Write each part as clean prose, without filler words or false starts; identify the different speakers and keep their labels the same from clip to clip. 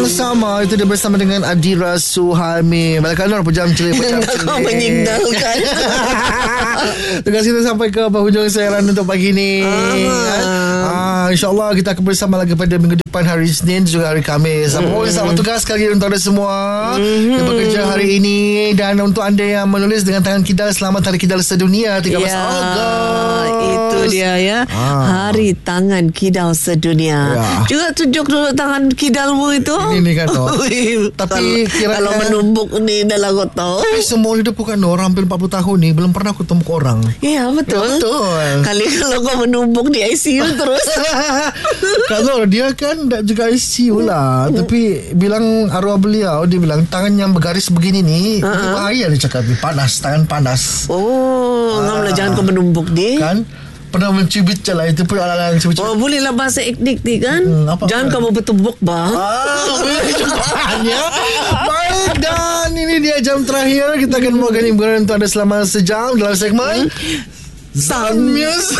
Speaker 1: yang sama itu dia bersama dengan Adira Suhaimi. Balakan Nur pejam celik.
Speaker 2: Kau menyigналkan.
Speaker 1: Tugas kita sampai ke penghujung siaran untuk pagi ni. InsyaAllah kita akan bersama lagi pada minggu depan, hari Isnin juga hari Khamis. Selamat tugas sekali untuk anda semua yang bekerja hari ini. Dan untuk anda yang menulis dengan tangan kidal, selamat Hari Kidal Sedunia 13 Ogos.
Speaker 2: Itu dia ya, Hari Tangan Kidal Sedunia. Juga tunjuk dulu tangan kidalmu itu.
Speaker 1: Ini kan tapi
Speaker 2: kalau menumbuk ni dalam kotak.
Speaker 1: Tapi semua hidup bukan orang hampir 40 tahun ni belum pernah aku temu orang.
Speaker 2: Ya betul. Kali kalau kau menumbuk di ICU terus.
Speaker 1: Kalau dia kan tak juga ICU lah. Tapi bilang arwah beliau, dia bilang tangan yang bergaris begini ni bahaya, dia cakap panas, tangan panas.
Speaker 2: Jangan kau menumbuk dia
Speaker 1: kan. Pernah mencubit je lah. Itu pun ala-ala yang cubit.
Speaker 2: Bolehlah bahasa etnik ni kan. Jangan kamu bertumbuk bah.
Speaker 1: Baik, dan ini dia jam terakhir. Kita akan membawakan hiburan untuk anda selama sejam dalam segmen Zone Music.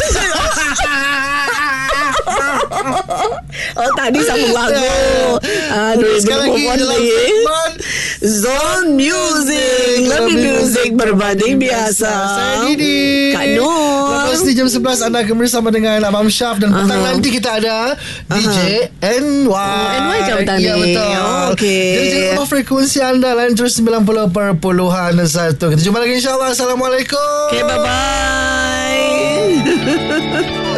Speaker 2: Tadi sambung lagu.
Speaker 1: Sekali lagi dalam segmen
Speaker 2: Zone Music. Lebih music berbanding biasa.
Speaker 1: Saya Didi,
Speaker 2: Kak Nur.
Speaker 1: Lepas ni jam 11 anda akan bersama dengan Abang Syaf. Dan petang nanti kita ada DJ NY.
Speaker 2: NY ke petang ni?
Speaker 1: Ya betul. Jadi jangan lupa frekuensi anda lain terus 90.1. Kita jumpa lagi insyaAllah. Assalamualaikum.
Speaker 2: Okay, bye-bye.